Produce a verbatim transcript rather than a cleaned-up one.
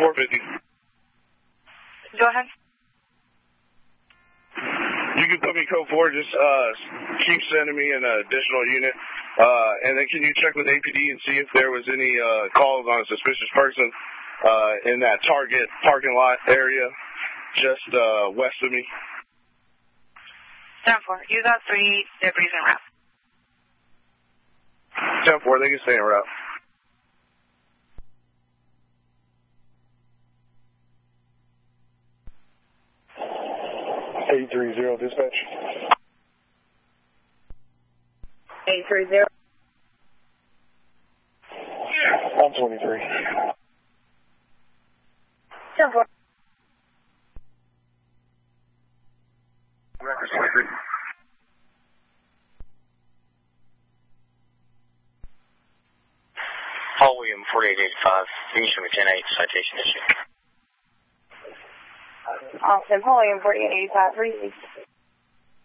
four fifty. Go ahead. You can put me code four, just uh, keep sending me an additional unit. Uh, and then can you check with A P D and see if there was any uh, calls on a suspicious person uh, in that Target parking lot area just uh, west of me? ten four, you got three debris en route. ten four, they can stay en route. eight three zero, dispatch. eight three zero. I'm twenty-three. ten four. Record twenty-three. Paul William, forty-eight eighty-five. You can show me ten eight, citation issue. Austin, Paul William, forty-eight eighty-five, three six.